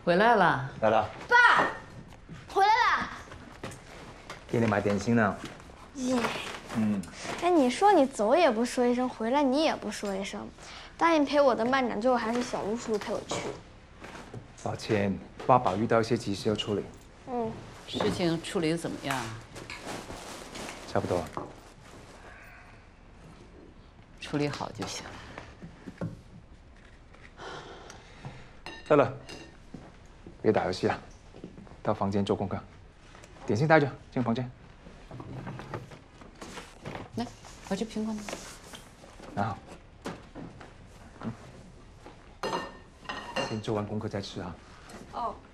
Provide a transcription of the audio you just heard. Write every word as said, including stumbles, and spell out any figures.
回来了。 来了， 爸，回来啦！ 给你买点心呢。 耶， 嗯， 哎，你说你走也不说一声，回来你也不说一声，答应陪我的漫展，最后还是小卢叔叔陪我去。 抱歉，爸爸遇到一些急事要处理。 嗯， 事情处理的怎么样？ 差不多。 处理好就行。 乐乐，别打游戏了，到房间做功课。点心带着进房间。 来，把这苹果拿。 拿好。嗯。先做完功课再吃啊。 哦。